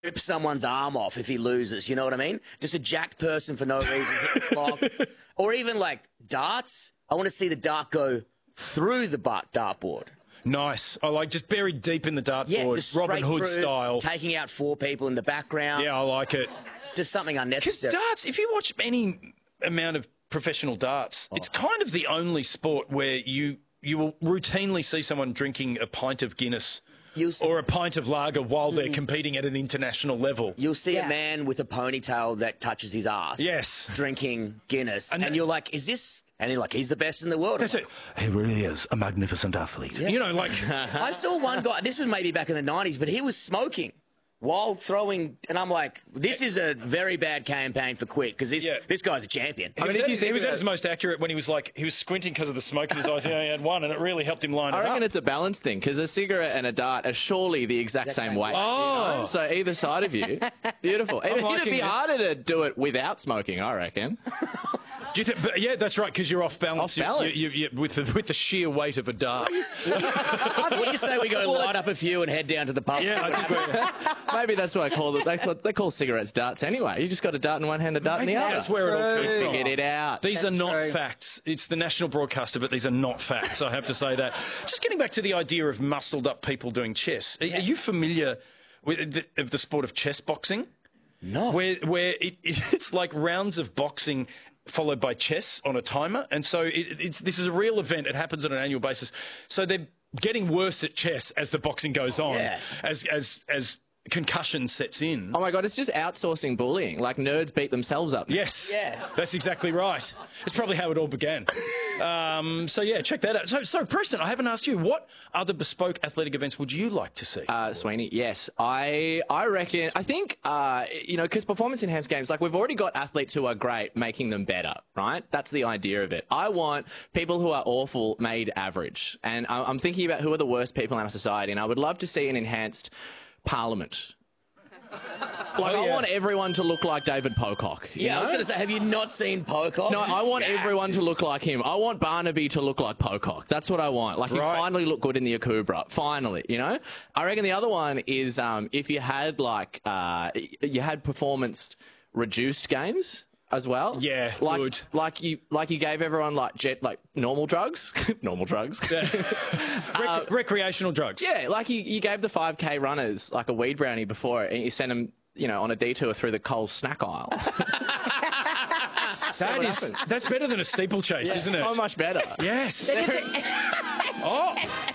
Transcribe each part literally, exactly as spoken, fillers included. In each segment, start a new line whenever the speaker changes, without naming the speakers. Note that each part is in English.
rip someone's arm off if he loses, you know what I mean? Just a jacked person for no reason, hit the clock. Or even, like, darts. I want to see the dart go through the dartboard.
Nice. I like just buried deep in the dartboard,
Yeah, just
Robin Hood
through,
style.
Taking out four people in the background.
Yeah, I like it.
Just something
Because
unnecessary.
darts, if you watch any amount of professional darts, oh. it's kind of the only sport where you you will routinely see someone drinking a pint of Guinness or a pint of lager while they're competing at an international level.
You'll see
Yeah.
a man with a ponytail that touches his ass.
Yes.
Drinking Guinness.
And
And,
th-
you're like, is this... And you're like, he's the best in the world.
That's it. He really is a magnificent athlete. Yeah. You know, like...
I saw one guy, this was maybe back in the nineties, but he was smoking while throwing, and I'm like, this is a very bad campaign for quit, because this
Yeah.
this guy's a champion.
I mean, if you he was at his most accurate when he was like, he was squinting because of the smoke in his eyes. He only had one, and it really helped him line
I
it
reckon
up.
it's a balance thing, because a cigarette and a dart are surely the exact same weight.
Oh.
You know? So either side of you, beautiful. It'd, it'd
liking
be
this.
harder to do it without smoking, I reckon.
Do you think? But yeah, that's right. Because you're off balance.
Off balance.
You, you, you, with the with the sheer weight of a dart.
I thought you say we go light up a few and head down to the pub.
Yeah, I think we're,
Maybe that's what I call it. They call, they call cigarettes darts anyway. You just got a dart in one hand, a dart in the other.
that's where it all
We
comes
figured
from.
it out.
These
That's
are not
true.
facts. It's the national broadcaster, but these are not facts. I have to say that. Just getting back to the idea of muscled up people doing chess. Are, are you familiar with the, of the sport of chess boxing?
No.
Where where it, it's like rounds of boxing followed by chess on a timer, and so it, it's this is a real event. It happens on an annual basis. So they're getting worse at chess as the boxing goes on,
Yeah.
as as as concussion sets in.
Oh my God, it's just outsourcing bullying. Like nerds beat themselves up.
Yes,
Yeah.
that's exactly right. It's probably how it all began. um, so yeah, check that out. So, so Preston, I haven't asked you, what other bespoke athletic events would you like to see?
Uh, Sweeney, yes. I I reckon, I think, uh, you know, because performance-enhanced games, like we've already got athletes who are great making them better, right? That's the idea of it. I want people who are awful made average. And I- I'm thinking about who are the worst people in our society, and I would love to see an enhanced parliament. Like,
Oh,
I
yeah.
want everyone to look like David Pocock. you
Yeah, I was
know?
going to say, have you not seen Pocock?
No, I want
Yeah.
everyone to look like him. I want Barnaby to look like Pocock. That's what I want. Like, he
Right.
finally looked good in the Akubra. Finally, you know? I reckon the other one is um, if you had, like, uh, you had performance-reduced games as well.
Yeah,
like,
good.
Like you, like you gave everyone, like, jet, like, normal drugs. normal drugs.
Rec- recreational drugs.
Yeah, like you, you gave the five K runners, like, a weed brownie before it, and you sent them, you know, on a detour through the Coles snack aisle.
That
what
is,
happens.
that's better than a steeplechase, isn't it?
So much better.
Yes. Oh.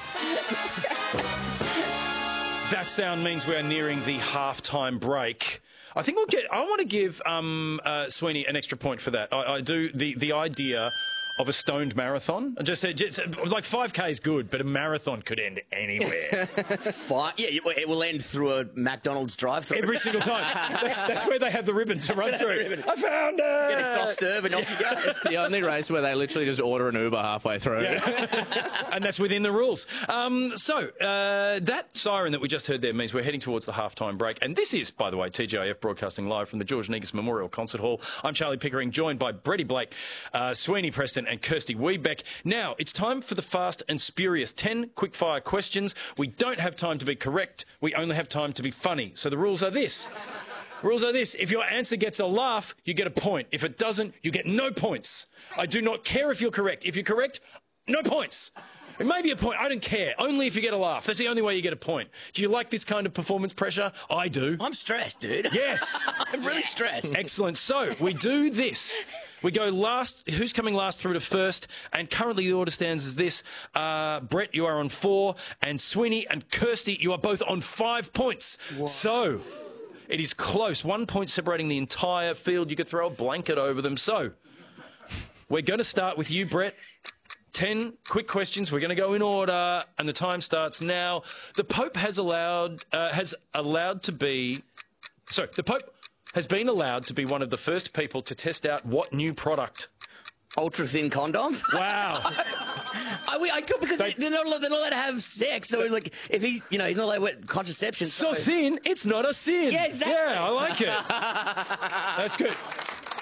That sound means we're nearing the halftime break. I think we'll get. I want to give um, uh, Sweeney an extra point for that. I, I do the the idea of a stoned marathon. I just said, just, like five K is good, but a marathon could end anywhere.
Fine. Yeah, you- it will end through a McDonald's drive-through.
Every single time. That's, that's where they have the ribbon to run through. I found it.
Get a soft serve and off you go.
It's the only race where they literally just order an Uber halfway through.
And that's within the rules. Um, so, uh, that siren that we just heard there means we're heading towards the halftime break. And this is, by the way, T G I F broadcasting live from the George Negus Memorial Concert Hall. I'm Charlie Pickering, joined by Bretty Blake, uh, Sweeney Preston and Kirsty Wiebeck. Now, it's time for the fast and spurious. Ten quick-fire questions. We don't have time to be correct. We only have time to be funny. So the rules are this. Rules are this. If your answer gets a laugh, you get a point. If it doesn't, you get no points. I do not care if you're correct. If you're correct, no points. It may be a point. I don't care. Only if you get a laugh. That's the only way you get a point. Do you like this kind of performance pressure? I do.
I'm stressed, dude.
Yes.
I'm really stressed.
Excellent. So we do this. We go last. Who's coming last through to first? And currently the order stands as this. Uh, Brett, you are on four. And Sweeney and Kirsty, you are both on five points. So it is close. One point separating the entire field. You could throw a blanket over them. So we're going to start with you, Brett. Ten quick questions. We're going to go in order, and the time starts now. The Pope has allowed uh, has allowed to be. Sorry, the Pope has been allowed to be one of the first people to test out what new product?
Ultra-thin condoms?
Wow.
I, I thought because
They-
they, are not allowed, they're not allowed to have sex. So it's like, if he, you know, he's not allowed to wear contraception.
So thin, it's not a sin.
Yeah, exactly.
Yeah, I like it. That's good.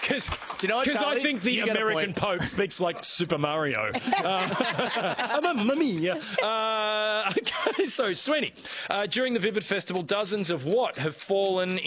Because
you know what,
I
Charlie?
think the
You get a
American
point.
Pope speaks like Super Mario. Uh, Mamma mia. Uh, okay, so Sweeney, uh, during the Vivid Festival, dozens of what have fallen